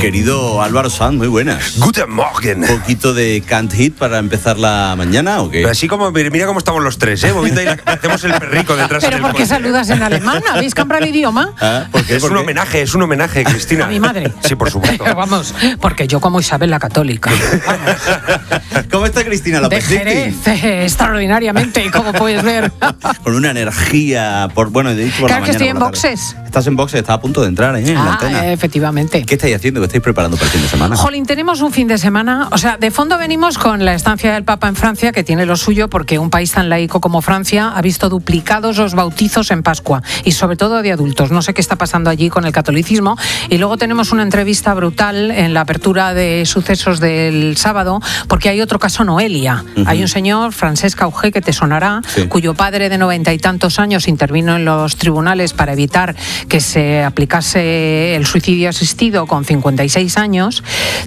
Querido Álvaro Sanz, muy buenas. Guten Morgen. ¿Un poquito de Can't Hit para empezar la mañana o qué? Pero así como, mira cómo estamos los tres, moviendo ahí, hacemos el perrico detrás. ¿Pero por qué saludas en alemán? ¿Habéis cambiado el idioma? ¿Por qué? Es un homenaje, Cristina. ¿A mi madre? Sí, por supuesto. Vamos, porque yo como Isabel la Católica. ¿Cómo está Cristina López? De Jerez, extraordinariamente, como puedes ver. Con una energía, por la mañana. Que estoy en boxes. Estás en boxes, estás a punto de entrar en la antena. Efectivamente. ¿Qué estáis haciendo? ¿Qué estáis preparando para el fin de semana? Jolín, tenemos un fin de semana, o sea, de fondo venimos con la estancia del Papa en Francia, que tiene lo suyo, porque un país tan laico como Francia ha visto duplicados los bautizos en Pascua, y sobre todo de adultos. No sé qué está pasando allí con el catolicismo. Y luego tenemos una entrevista brutal en la apertura de sucesos del sábado, porque hay otro caso Noelia. Uh-huh. Hay un señor, Francesc Auger, que te sonará, sí, cuyo padre de 90 y tantos años intervino en los tribunales para evitar que se aplicase el suicidio asistido con 56 años.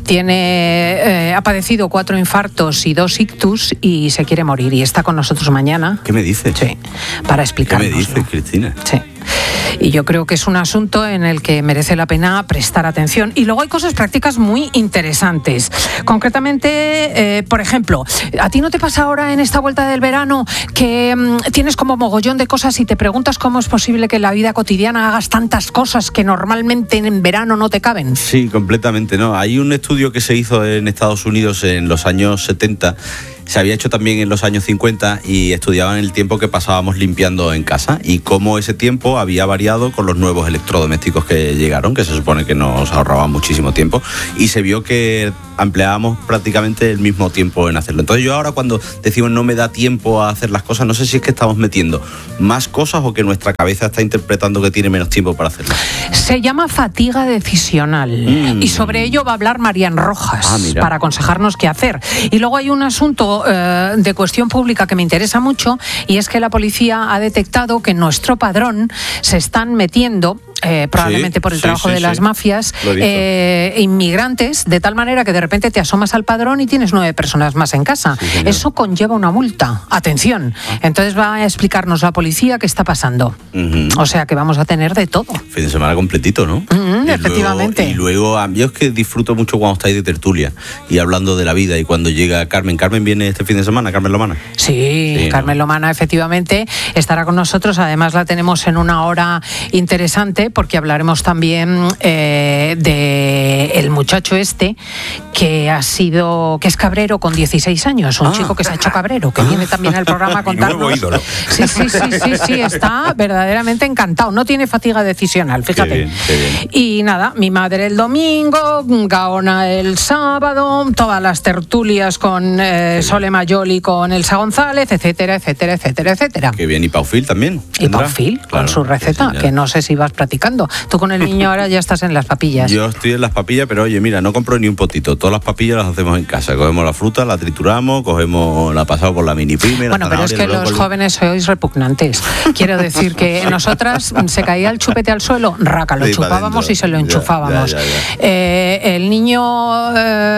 Ha padecido 4 infartos y 2 ictus y se quiere morir, y está con nosotros mañana. ¿Qué me dices? Sí, para explicarnos. ¿Qué me dices, Cristina? Sí. Y yo creo que es un asunto en el que merece la pena prestar atención. Y luego hay cosas prácticas muy interesantes. Concretamente, por ejemplo, ¿a ti no te pasa ahora en esta vuelta del verano que tienes como mogollón de cosas y te preguntas cómo es posible que en la vida cotidiana hagas tantas cosas que normalmente en verano no te caben? Sí, completamente, ¿no? Hay un estudio que se hizo en Estados Unidos en los años 70. Se había hecho también en los años 50 y estudiaban el tiempo que pasábamos limpiando en casa y cómo ese tiempo había variado con los nuevos electrodomésticos que llegaron, que se supone que nos ahorraban muchísimo tiempo, y se vio que empleábamos prácticamente el mismo tiempo en hacerlo. Entonces yo ahora, cuando decimos no me da tiempo a hacer las cosas, no sé si es que estamos metiendo más cosas o que nuestra cabeza está interpretando que tiene menos tiempo para hacerlas. Se llama fatiga decisional y sobre ello va a hablar Marian Rojas para aconsejarnos qué hacer. Y luego hay un asunto de cuestión pública que me interesa mucho, y es que la policía ha detectado que en nuestro padrón se están metiendo, probablemente por el trabajo de las mafias, inmigrantes, de tal manera que de repente te asomas al padrón y tienes 9 personas más en casa. Sí, eso conlleva una multa. Atención. Entonces va a explicarnos la policía qué está pasando. Uh-huh. O sea que vamos a tener de todo. Fin de semana completito, ¿no? Efectivamente. Y luego yo es que disfruto mucho cuando estáis de tertulia y hablando de la vida, y cuando llega Carmen. ¿Carmen viene este fin de semana, Carmen Lomana? Sí, Carmen Lomana efectivamente estará con nosotros. Además la tenemos en una hora interesante, porque hablaremos también de el muchacho este que es cabrero con 16 años, un chico que se ha hecho cabrero, que viene también al programa a contarnos. Mi nuevo ídolo. Sí, está verdaderamente encantado, no tiene fatiga decisional, fíjate. Qué bien. Y nada, mi madre el domingo, Gaona el sábado, todas las tertulias con Sole Mayoli, con Elsa González, etcétera. Qué bien, y Paufil también. Y Paufil, claro, con su receta, que no sé si vas practicando. Tú con el niño ahora ya estás en las papillas. Yo estoy en las papillas, pero oye, mira, no compro ni un potito. Todas las papillas las hacemos en casa. Cogemos la fruta, la trituramos, la pasamos por la mini pyme. Bueno, pero es que los jóvenes sois repugnantes. Quiero decir que nosotras se caía el chupete al suelo, raca, lo chupábamos y se lo enchufábamos. Ya. El niño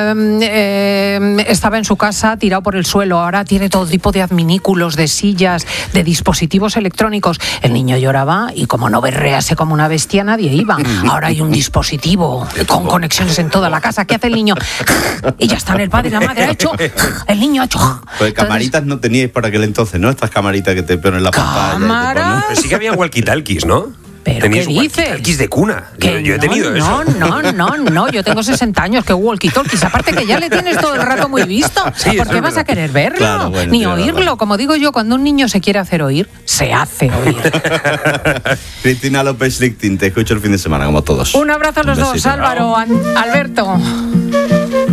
estaba en su casa tirado por el suelo. Ahora tiene todo tipo de adminículos, de sillas, de dispositivos electrónicos. El niño lloraba y como no berrease como una bestia, nadie iba. Ahora hay un dispositivo con conexiones en toda la casa. ¿Qué hace el niño? Y ya están el padre y la madre. El niño ha hecho. Pues camaritas no teníais para aquel entonces, ¿no? Estas camaritas que te ponen en la pantalla. ¿Cámaras? Pero sí que había walkie-talkies, ¿no? ¿Pero qué dices? Walkie-talkies de cuna. Yo he tenido eso. No, yo tengo 60 años, que walkie-talkies. Aparte que ya le tienes todo el rato muy visto. Sí, ¿por qué vas a querer verlo? Claro, bueno, ni oírlo. Como digo yo, cuando un niño se quiere hacer oír, se hace oír. Cristina López Lichting, te escucho el fin de semana, como todos. Un abrazo a los dos, Álvaro, Alberto.